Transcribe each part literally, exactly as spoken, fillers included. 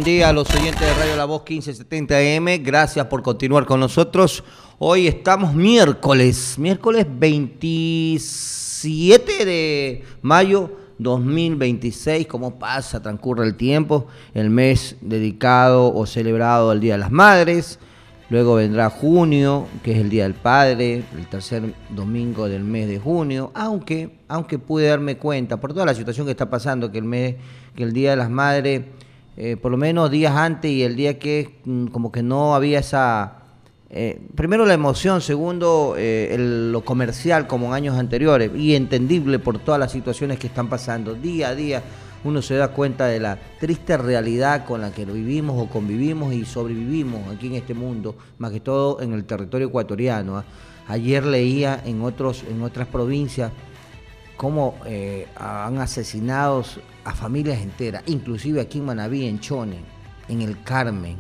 día a los oyentes de Radio La Voz quince setenta A M. Gracias por continuar con nosotros. Hoy estamos miércoles, miércoles veintisiete de mayo dos mil veintiséis. ¿Cómo pasa? Transcurre el tiempo. El mes dedicado o celebrado al Día de las Madres. Luego vendrá junio, que es el Día del Padre, el tercer domingo del mes de junio. Aunque, aunque pude darme cuenta, por toda la situación que está pasando, que el mes, que el Día de las Madres, eh, por lo menos días antes y el día que como que no había esa... Eh, primero la emoción, segundo eh, el, lo comercial como en años anteriores, y entendible por todas las situaciones que están pasando día a día. Uno se da cuenta de la triste realidad con la que vivimos o convivimos y sobrevivimos aquí en este mundo, más que todo en el territorio ecuatoriano. ¿eh? Ayer leía en otros en otras provincias cómo eh, han asesinado a familias enteras, inclusive aquí en Manabí, en Chone, en el Carmen.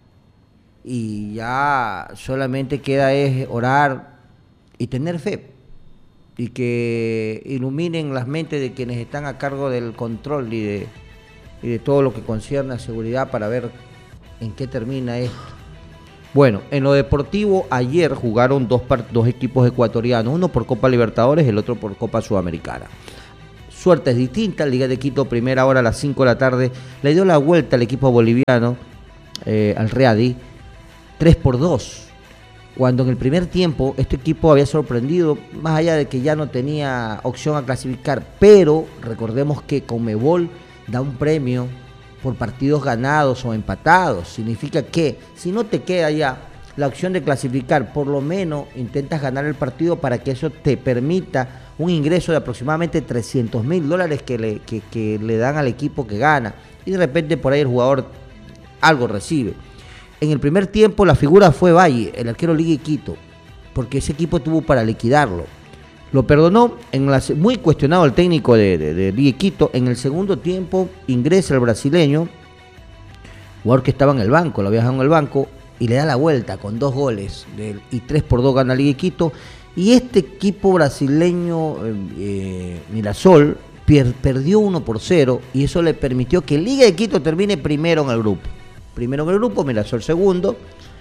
Y ya solamente queda es orar y tener fe, y que iluminen las mentes de quienes están a cargo del control y de, y de todo lo que concierne a seguridad para ver en qué termina esto. Bueno, en lo deportivo, ayer jugaron dos, dos equipos ecuatorianos, uno por Copa Libertadores, el otro por Copa Sudamericana. Suertes distintas, Liga de Quito, primera hora a las cinco de la tarde, le dio la vuelta al equipo boliviano, eh, al Ready, tres por dos. Cuando en el primer tiempo este equipo había sorprendido, más allá de que ya no tenía opción a clasificar, pero recordemos que Conmebol da un premio por partidos ganados o empatados. Significa que si no te queda ya la opción de clasificar, por lo menos intentas ganar el partido para que eso te permita un ingreso de aproximadamente trescientos mil dólares que le, que, que le dan al equipo que gana, y de repente por ahí el jugador algo recibe. En el primer tiempo la figura fue Valle, el arquero Liga de Quito, porque ese equipo tuvo para liquidarlo. Lo perdonó, en la, muy cuestionado el técnico de, de, de Liga de Quito. En el segundo tiempo ingresa el brasileño, jugador que estaba en el banco, lo había dejado en el banco, y le da la vuelta con dos goles, de, y tres por dos gana Liga de Quito. Y este equipo brasileño, eh, Mirasol, pier, perdió uno por cero, y eso le permitió que Liga de Quito termine primero en el grupo. Primero en el grupo, Mirasol segundo,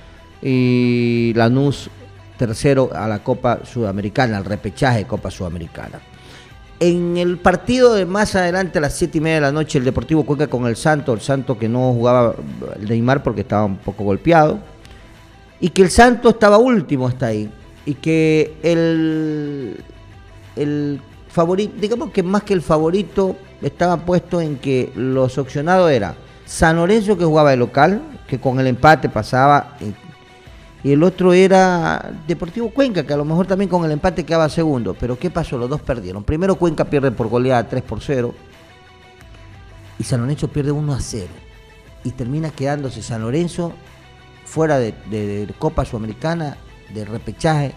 y Lanús tercero a la Copa Sudamericana, al repechaje de Copa Sudamericana. En el partido de más adelante, a las siete y media de la noche, el Deportivo Cuenca con el Santo, el Santo que no jugaba el Neymar porque estaba un poco golpeado, y que el Santo estaba último hasta ahí, y que el, el favorito, digamos que más que el favorito, estaba puesto en que los opcionados era San Lorenzo, que jugaba de local, que con el empate pasaba, y el otro era Deportivo Cuenca, que a lo mejor también con el empate quedaba segundo. Pero ¿qué pasó? Los dos perdieron. Primero Cuenca pierde por goleada tres por cero, y San Lorenzo pierde uno a cero, y termina quedándose San Lorenzo fuera de, de, de Copa Sudamericana, de repechaje,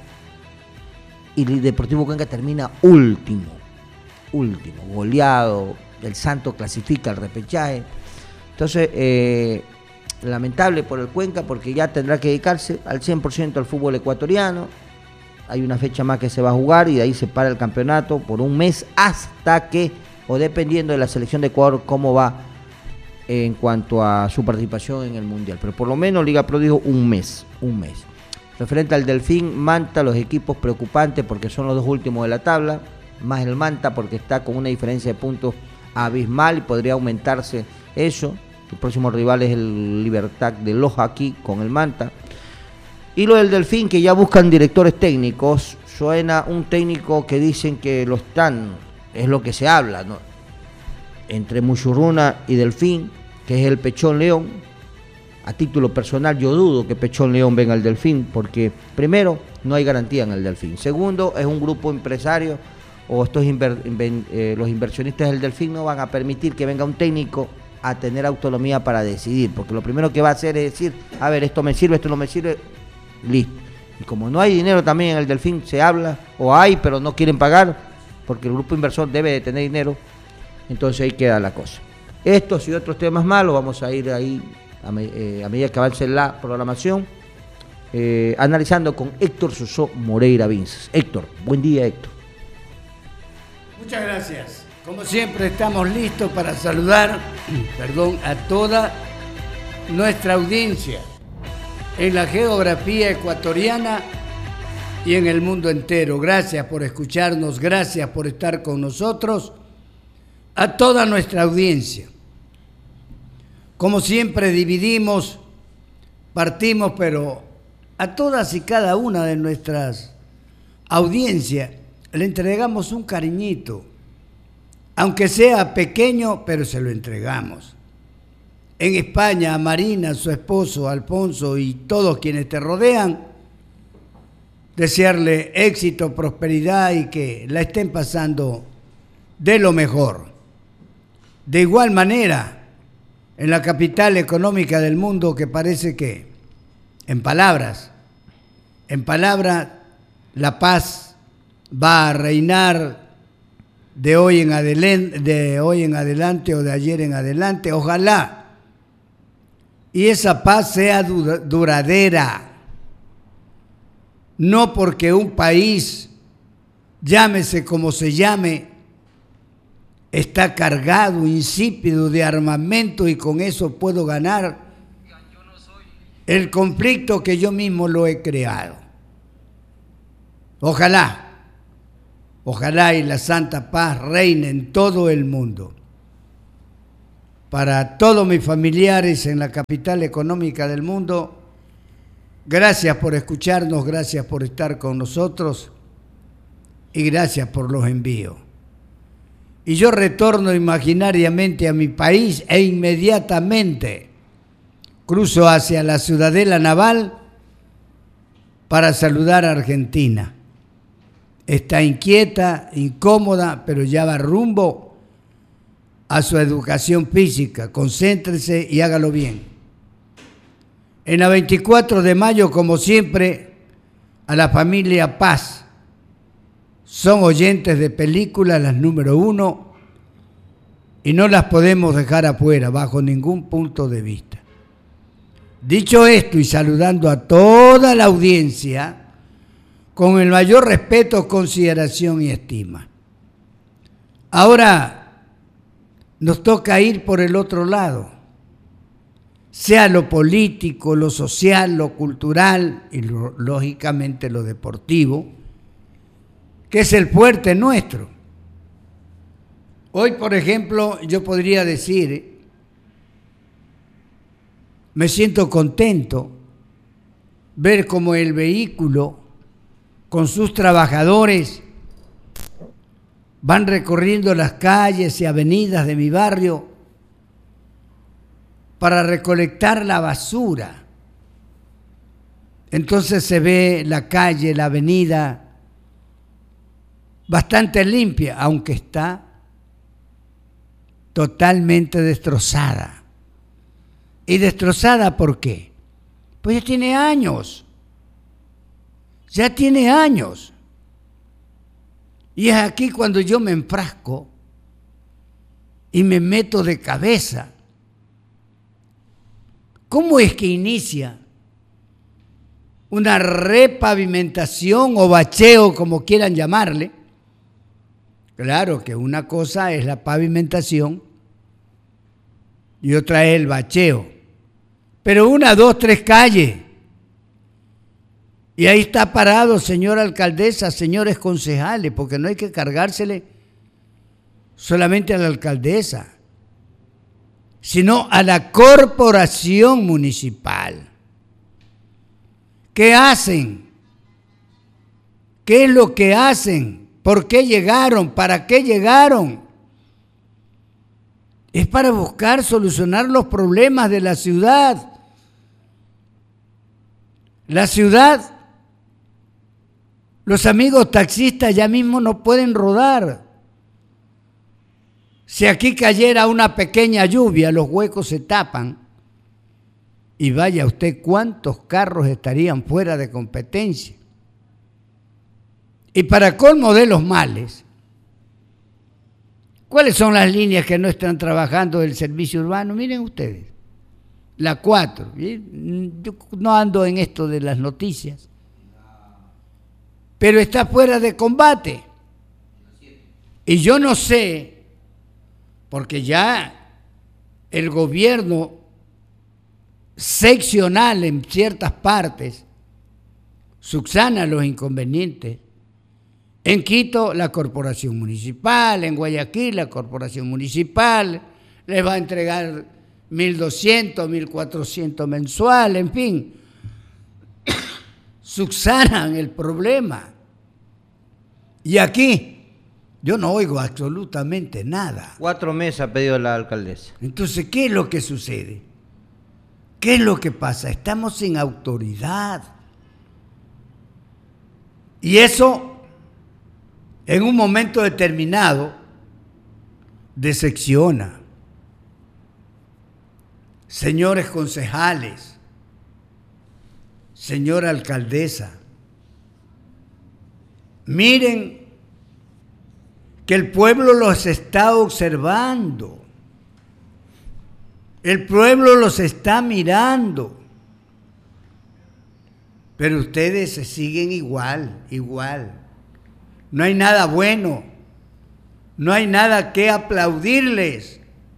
y el Deportivo Cuenca termina último, último, goleado. El Santo clasifica al repechaje. Entonces, eh, lamentable por el Cuenca, porque ya tendrá que dedicarse al cien por ciento al fútbol ecuatoriano. Hay una fecha más que se va a jugar, y de ahí se para el campeonato por un mes, hasta que, o dependiendo de la selección de Ecuador, cómo va en cuanto a su participación en el Mundial. Pero por lo menos Liga Pro dijo un mes, un mes. Referente al Delfín, Manta, los equipos preocupantes porque son los dos últimos de la tabla, más el Manta porque está con una diferencia de puntos abismal y podría aumentarse eso. El próximo rival es el Libertad de Loja aquí con el Manta. Y lo del Delfín, que ya buscan directores técnicos. Suena un técnico que dicen que lo están, es lo que se habla, ¿no? Entre Muchurruna y Delfín, que es el Pechón León. A título personal yo dudo que Pechón León venga al Delfín, porque primero no hay garantía en el Delfín. Segundo, es un grupo empresario, o estos inver, inver, eh, los inversionistas del Delfín no van a permitir que venga un técnico a tener autonomía para decidir, porque lo primero que va a hacer es decir, a ver, esto me sirve, esto no me sirve, listo. Y como no hay dinero también en el Delfín, se habla, o hay, pero no quieren pagar, porque el grupo inversor debe de tener dinero, entonces ahí queda la cosa. Estos y otros temas más los vamos a ir ahí a, eh, a medida que avance la programación, eh, analizando con Héctor Soso Moreira Vinces. Héctor, buen día, Héctor. Muchas gracias. Como siempre estamos listos para saludar, perdón, a toda nuestra audiencia en la geografía ecuatoriana y en el mundo entero. Gracias por escucharnos, gracias por estar con nosotros, a toda nuestra audiencia. Como siempre dividimos, partimos, pero a todas y cada una de nuestras audiencias le entregamos un cariñito, aunque sea pequeño, pero se lo entregamos. En España, a Marina, su esposo, Alfonso y todos quienes te rodean, desearle éxito, prosperidad y que la estén pasando de lo mejor. De igual manera, en la capital económica del mundo, que parece que, en palabras, en palabras, la paz va a reinar de hoy en adelante, de hoy en adelante o de ayer en adelante, ojalá. Y esa paz sea duradera. No porque un país, llámese como se llame, está cargado, insípido de armamento y con eso puedo ganar el conflicto que yo mismo lo he creado. Ojalá, ojalá y la santa paz reine en todo el mundo. Para todos mis familiares en la capital económica del mundo, gracias por escucharnos, gracias por estar con nosotros y gracias por los envíos. Y yo retorno imaginariamente a mi país e inmediatamente cruzo hacia la Ciudadela Naval para saludar a Argentina. Está inquieta, incómoda, pero ya va rumbo a su educación física. Concéntrese y hágalo bien. En la veinticuatro de mayo, como siempre, a la familia Paz. Son oyentes de películas las número uno y no las podemos dejar afuera bajo ningún punto de vista. Dicho esto y saludando a toda la audiencia con el mayor respeto, consideración y estima. Ahora nos toca ir por el otro lado, sea lo político, lo social, lo cultural y lo, lógicamente lo deportivo, que es el fuerte nuestro. Hoy, por ejemplo, yo podría decir, me siento contento ver cómo el vehículo con sus trabajadores van recorriendo las calles y avenidas de mi barrio para recolectar la basura. Entonces se ve la calle, la avenida bastante limpia, aunque está totalmente destrozada. ¿Y destrozada por qué? Pues ya tiene años. Ya tiene años. Y es aquí cuando yo me enfrasco y me meto de cabeza. ¿Cómo es que inicia una repavimentación o bacheo, como quieran llamarle? Claro que una cosa es la pavimentación y otra es el bacheo. Pero una, dos, tres calles. Y ahí está parado, señora alcaldesa, señores concejales, porque no hay que cargársele solamente a la alcaldesa, sino a la corporación municipal. ¿Qué hacen? ¿Qué es lo que hacen? ¿Por qué llegaron? ¿Para qué llegaron? Es para buscar solucionar los problemas de la ciudad. La ciudad, los amigos taxistas ya mismo no pueden rodar. Si aquí cayera una pequeña lluvia, los huecos se tapan y vaya usted cuántos carros estarían fuera de competencia. Y para colmo de los males, ¿cuáles son las líneas que no están trabajando del servicio urbano? Miren ustedes, la cuatro. Yo no ando en esto de las noticias, pero está fuera de combate. Y yo no sé, porque ya el gobierno seccional en ciertas partes, subsana los inconvenientes. En Quito, la corporación municipal, en Guayaquil, la corporación municipal, les va a entregar mil doscientos, mil cuatrocientos mensual, en fin, subsanan el problema. Y aquí, yo no oigo absolutamente nada. Cuatro meses ha pedido la alcaldesa. Entonces, ¿qué es lo que sucede? ¿Qué es lo que pasa? Estamos sin autoridad. Y eso, en un momento determinado, decepciona. Señores concejales, señora alcaldesa, miren que el pueblo los está observando, el pueblo los está mirando, pero ustedes se siguen igual, igual. No hay nada bueno, no hay nada que aplaudirles.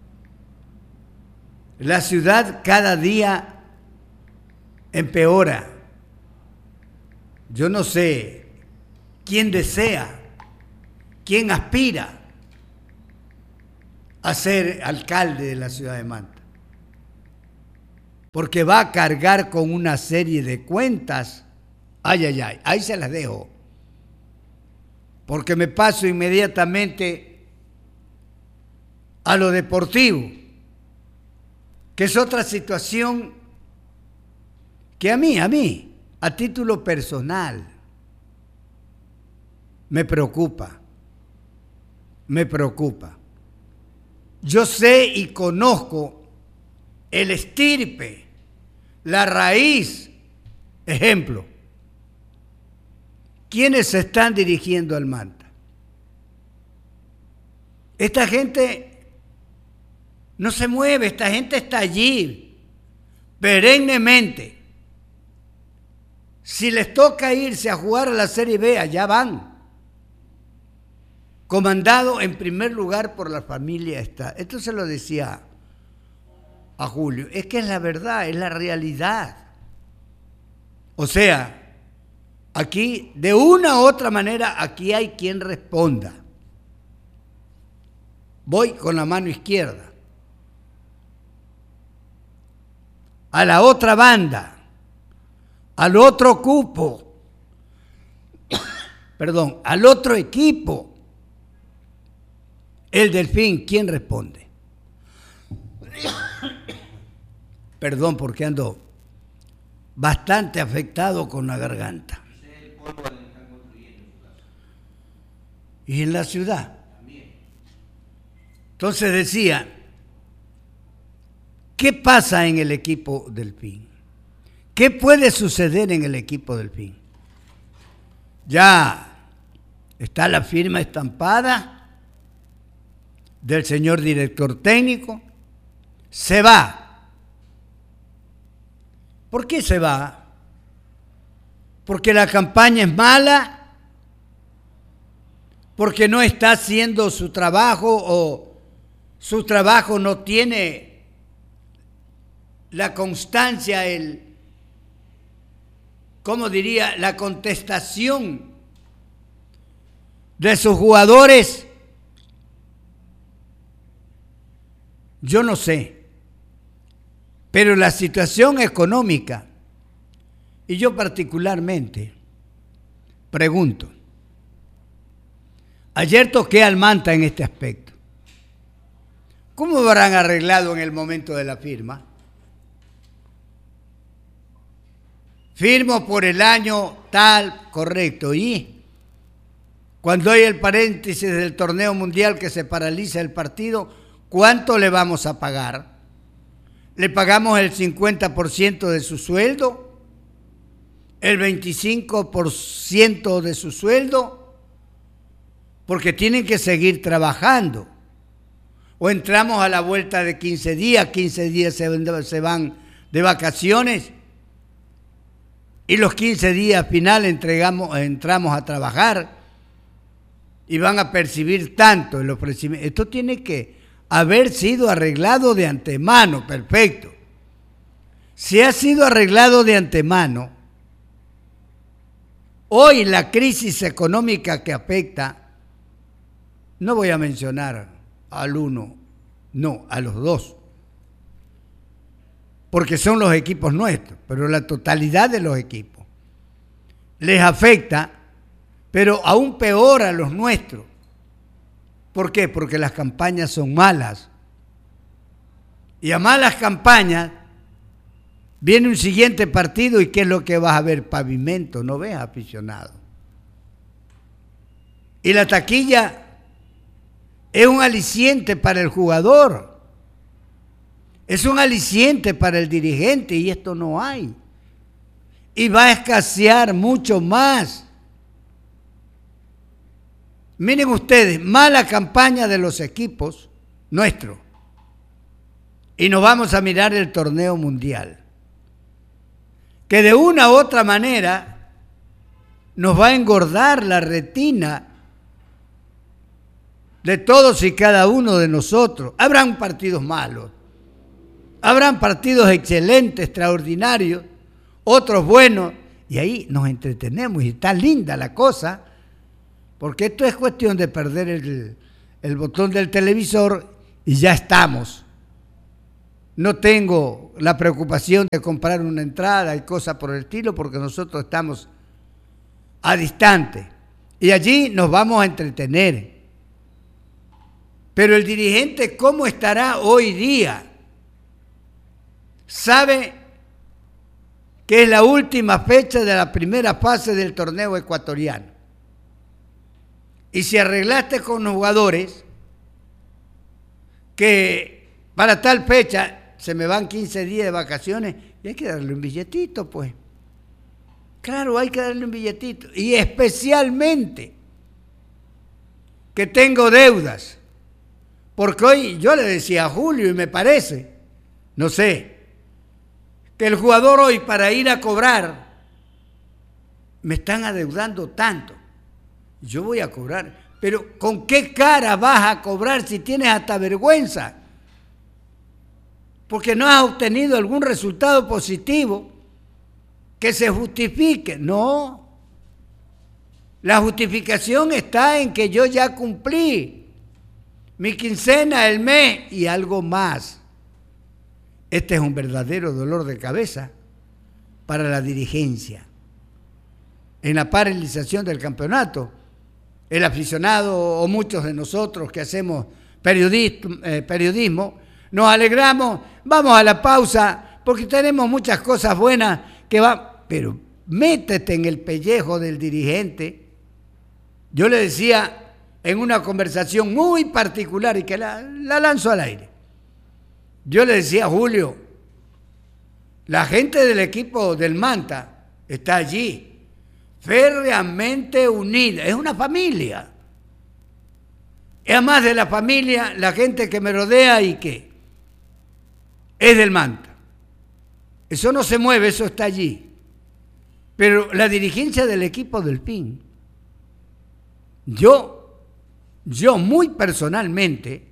La ciudad cada día empeora. Yo no sé quién desea, quién aspira a ser alcalde de la ciudad de Manta, porque va a cargar con una serie de cuentas. Ay, ay, ay, ahí se las dejo, porque me paso inmediatamente a lo deportivo, que es otra situación que a mí, a mí, a título personal, me preocupa, me preocupa. Yo sé y conozco el estirpe, la raíz. Ejemplo, ¿quiénes se están dirigiendo al Manta? Esta gente no se mueve, esta gente está allí perennemente. Si les toca irse a jugar a la Serie B, allá van. Comandado en primer lugar por la familia está. Esto se lo decía a Julio. Es que es la verdad, es la realidad. O sea, aquí, de una u otra manera, aquí hay quien responda. Voy con la mano izquierda. A la otra banda, al otro cupo, perdón, al otro equipo, el Delfín, ¿quién responde? Perdón, porque ando bastante afectado con la garganta. Y en la ciudad. Entonces decía, ¿qué pasa en el equipo Delfín? ¿Qué puede suceder en el equipo Delfín? Ya está la firma estampada del señor director técnico. Se va. ¿Por qué se va? ¿Porque la campaña es mala? ¿Porque no está haciendo su trabajo o su trabajo no tiene la constancia, el, ¿cómo diría?, la contestación de sus jugadores? Yo no sé, pero la situación económica, y yo particularmente pregunto, ayer toqué al Manta en este aspecto, ¿cómo habrán arreglado en el momento de la firma? Firmo por el año tal, correcto, y cuando hay el paréntesis del torneo mundial que se paraliza el partido, ¿cuánto le vamos a pagar? ¿Le pagamos el cincuenta por ciento de su sueldo? ¿El veinticinco por ciento de su sueldo? Porque tienen que seguir trabajando. O entramos a la vuelta de quince días, quince días se van de vacaciones y los quince días final entregamos, entramos a trabajar y van a percibir tanto el ofrecimiento. Esto tiene que haber sido arreglado de antemano, perfecto. si ha sido arreglado de antemano, hoy la crisis económica que afecta, no voy a mencionar al uno, no, a los dos, porque son los equipos nuestros, pero la totalidad de los equipos les afecta, pero aún peor a los nuestros. ¿Por qué? Porque las campañas son malas. Y a malas campañas viene un siguiente partido y ¿qué es lo que vas a ver? Pavimento, no ves aficionado. Y la taquilla es un aliciente para el jugador, es un aliciente para el dirigente y esto no hay. Y va a escasear mucho más. Miren ustedes, mala campaña de los equipos nuestros. Y nos vamos a mirar el torneo mundial, que de una u otra manera nos va a engordar la retina de todos y cada uno de nosotros. Habrán partidos malos, habrán partidos excelentes, extraordinarios, otros buenos, y ahí nos entretenemos y está linda la cosa, porque esto es cuestión de perder el, el botón del televisor y ya estamos. No tengo la preocupación de comprar una entrada y cosas por el estilo, porque nosotros estamos a distante y allí nos vamos a entretener. Pero el dirigente, ¿cómo estará hoy día? Sabe que es la última fecha de la primera fase del torneo ecuatoriano. Y si arreglaste con los jugadores que para tal fecha se me van quince días de vacaciones y hay que darle un billetito, pues. Claro, hay que darle un billetito. Y especialmente que tengo deudas. Porque hoy yo le decía a Julio y me parece, no sé, que el jugador hoy para ir a cobrar me están adeudando tanto. Yo voy a cobrar, pero ¿con qué cara vas a cobrar si tienes hasta vergüenza? Porque no has obtenido algún resultado positivo que se justifique. No, la justificación está en que yo ya cumplí mi quincena, el mes y algo más. Este es un verdadero dolor de cabeza para la dirigencia. En la paralización del campeonato, el aficionado o muchos de nosotros que hacemos periodismo, eh, periodismo nos alegramos, vamos a la pausa porque tenemos muchas cosas buenas que va, pero métete en el pellejo del dirigente. Yo le decía en una conversación muy particular y que la, la lanzo al aire, yo le decía a Julio, la gente del equipo del Manta está allí, férreamente unida, es una familia. Y además de la familia, la gente que me rodea y que es del Manta. Eso no se mueve, eso está allí. Pero la dirigencia del equipo del P I N, yo, yo muy personalmente,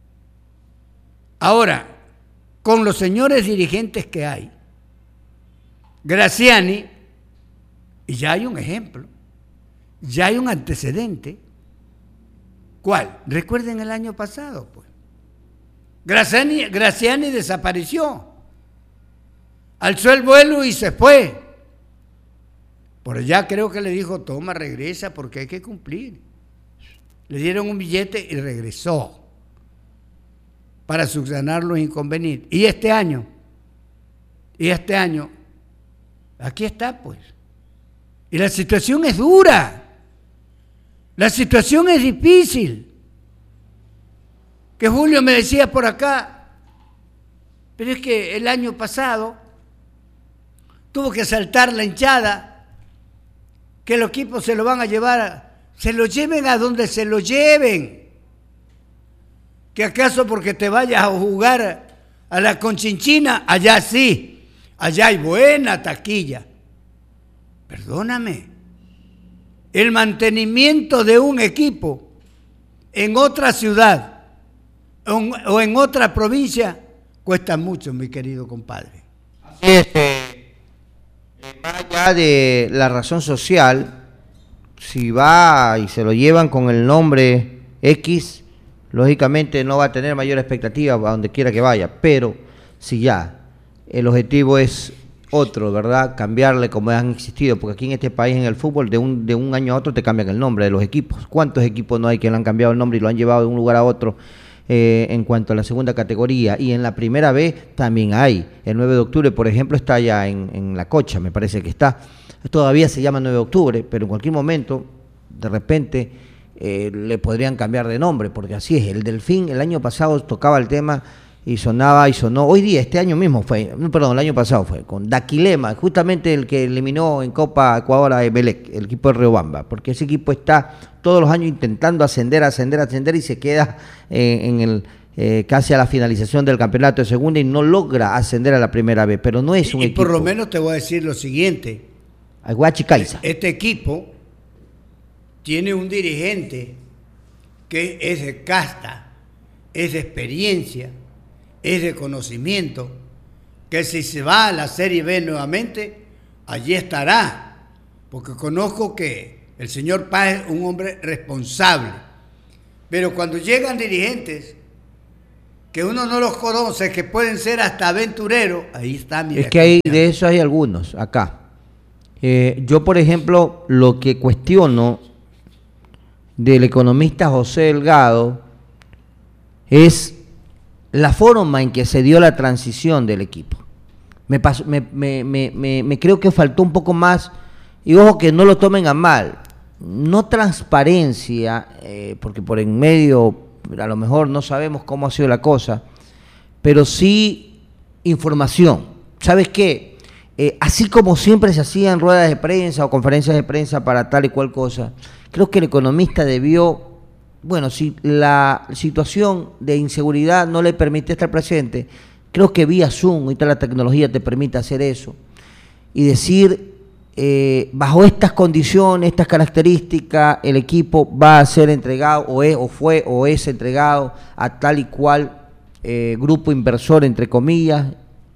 ahora, con los señores dirigentes que hay, Graziani, y ya hay un ejemplo, ya hay un antecedente. ¿Cuál? Recuerden el año pasado, pues. Graziani, Graziani desapareció, alzó el vuelo y se fue. Por allá creo que le dijo, toma, regresa porque hay que cumplir. Le dieron un billete y regresó para subsanar los inconvenientes. Y este año, y este año, aquí está, pues. Y la situación es dura, la situación es difícil. Que Julio me decía por acá, pero es que el año pasado tuvo que saltar la hinchada, que los equipos se lo van a llevar, se lo lleven a donde se lo lleven. Que acaso porque te vayas a jugar a la Conchinchina, allá sí, allá hay buena taquilla. Perdóname, el mantenimiento de un equipo en otra ciudad o en otra provincia cuesta mucho, mi querido compadre. Así es, eh, más allá de la razón social, si va y se lo llevan con el nombre X, lógicamente no va a tener mayor expectativa a donde quiera que vaya, pero si ya el objetivo es otro, ¿verdad? Cambiarle como han existido, porque aquí en este país en el fútbol de un, de un año a otro te cambian el nombre de los equipos. ¿Cuántos equipos no hay que le han cambiado el nombre y lo han llevado de un lugar a otro eh, en cuanto a la segunda categoría? Y en la primera B también hay. El nueve de octubre, por ejemplo, está ya en, en La Cocha, me parece que está. Todavía se llama nueve de octubre, pero en cualquier momento, de repente, eh, le podrían cambiar de nombre, porque así es. El Delfín, el año pasado tocaba el tema y sonaba y sonó. Hoy día, este año mismo fue, perdón, el año pasado fue, con Daquilema, justamente el que eliminó en Copa Ecuador a Emelec, el equipo de Riobamba, porque ese equipo está todos los años intentando ascender, ascender, ascender y se queda eh, en el eh, casi a la finalización del campeonato de segunda y no logra ascender a la primera vez, pero no es un y, y equipo. por lo menos te voy a decir lo siguiente. Aguachi Caiza. Este equipo tiene un dirigente que es de casta, es de experiencia, es de conocimiento, que si se va a la Serie B nuevamente, allí estará, porque conozco que el señor Paz es un hombre responsable, pero cuando llegan dirigentes que uno no los conoce, que pueden ser hasta aventureros, ahí está mi Es que hay, de eso hay algunos acá. Eh, yo, por ejemplo, lo que cuestiono del economista José Delgado es la forma en que se dio la transición del equipo. Me, pasó, me, me, me, me, me creo que faltó un poco más, y ojo que no lo tomen a mal, no transparencia, eh, porque por en medio a lo mejor no sabemos cómo ha sido la cosa, pero sí información. ¿Sabes qué? Eh, así como siempre se hacían ruedas de prensa o conferencias de prensa para tal y cual cosa, creo que el economista debió... Bueno, si la situación de inseguridad no le permite estar presente, creo que vía Zoom, ahorita la tecnología te permite hacer eso, y decir, eh, bajo estas condiciones, estas características, el equipo va a ser entregado, o, es, o fue, o es entregado a tal y cual eh, grupo inversor, entre comillas,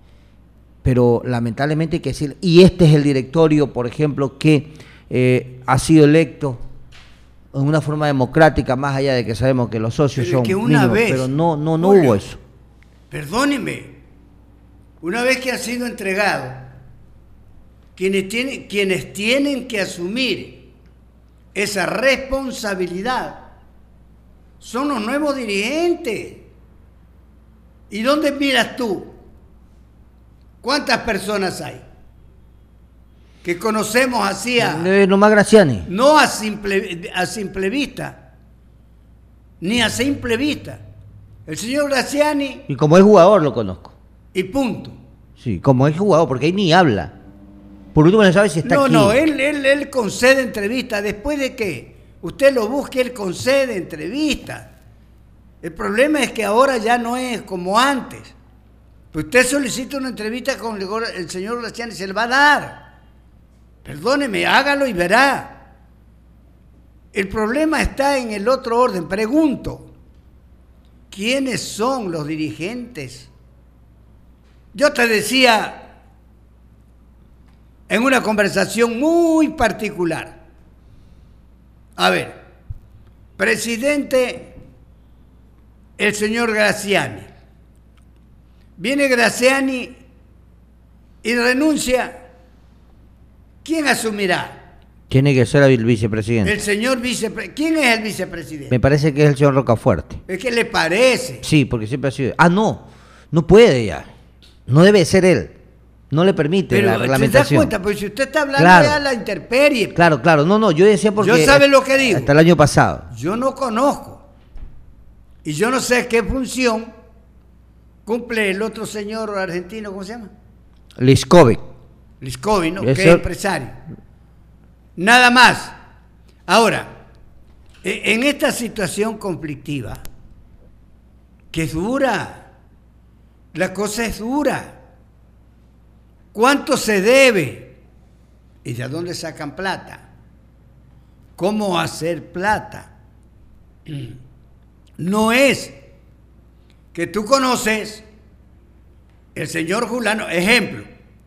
pero lamentablemente hay que decir, y este es el directorio, por ejemplo, que eh, ha sido electo en una forma democrática, más allá de que sabemos que los socios pero son que una mínimos, vez, pero no, no, no Julio, hubo eso. Perdóneme, una vez que ha sido entregado, quienes tienen, quienes tienen que asumir esa responsabilidad son los nuevos dirigentes. ¿Y dónde miras tú? ¿Cuántas personas hay que conocemos así a... Eh, nomás Graciani. No a simple, a simple vista, ni a simple vista. El señor Graciani... Y como es jugador lo conozco. Y punto. Sí, como es jugador, porque ahí ni habla. Por último no sabe si está no, aquí. No, no, él, él, él concede entrevistas. ¿Después de qué? Usted lo busque, él concede entrevistas. El problema es que ahora ya no es como antes. Pues usted solicita una entrevista con el señor Graciani, se le va a dar. Perdóneme, hágalo y verá. El problema está en el otro orden. Pregunto, ¿quiénes son los dirigentes? Yo te decía en una conversación muy particular. A ver, presidente, el señor Graciani. Viene Graciani y renuncia. ¿Quién asumirá? Tiene que ser el vicepresidente. El señor vicepresidente. ¿Quién es el vicepresidente? Me parece que es el señor Rocafuerte. ¿Es que le parece? Sí, porque siempre ha sido... Ah, no, no puede ya. No debe ser él. No le permite pero la reglamentación. ¿se da cuenta? Pues si usted está hablando claro, ya de la intemperie. Claro, claro. No, no, yo decía porque... Yo sabe lo que digo. Hasta el año pasado. Yo no conozco. Y yo no sé qué función cumple el otro señor argentino, ¿cómo se llama? Liskovic. Liskovic, ¿no? Eso... Que es empresario. Nada más. Ahora, en esta situación conflictiva, que es dura, la cosa es dura. ¿Cuánto se debe? ¿Y de dónde sacan plata? ¿Cómo hacer plata? No es que tú conoces el señor Julano, ejemplo,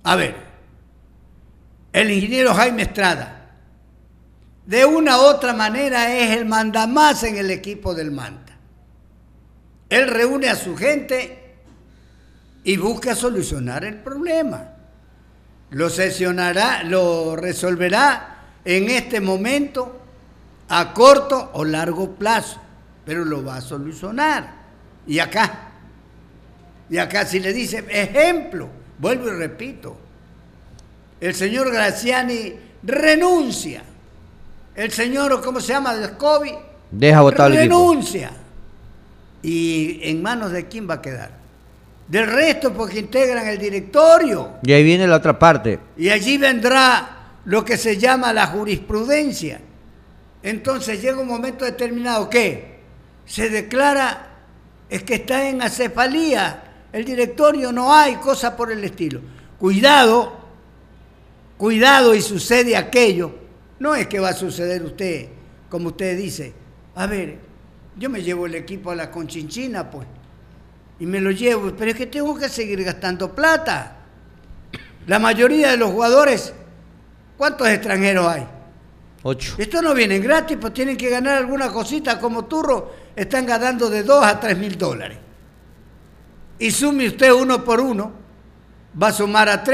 A ver, el ingeniero Jaime Estrada, de una u otra manera es el mandamás en el equipo del Manta. Él reúne a su gente y busca solucionar el problema. Lo sesionará, lo resolverá en este momento a corto o largo plazo, pero lo va a solucionar. Y acá, y acá si le dice, ejemplo, vuelvo y repito, el señor Graziani renuncia, el señor, ¿cómo se llama?, Descovi, deja votar el equipo. Renuncia. ¿Y en manos de quién va a quedar? Del resto, porque integran el directorio. Y ahí viene la otra parte. Y allí vendrá lo que se llama la jurisprudencia. Entonces llega un momento determinado que se declara es que está en acefalía, el directorio no hay, cosa por el estilo. Cuidado, cuidado y sucede aquello. No es que va a suceder usted, como usted dice, a ver, yo me llevo el equipo a la Conchinchina, pues, y me lo llevo, pero es que tengo que seguir gastando plata. La mayoría de los jugadores, ¿cuántos extranjeros hay? Ocho. Esto no viene gratis, pues tienen que ganar alguna cosita, como Turro, están ganando de dos a tres mil dólares. Y sume usted uno por uno, va a sumar a tres.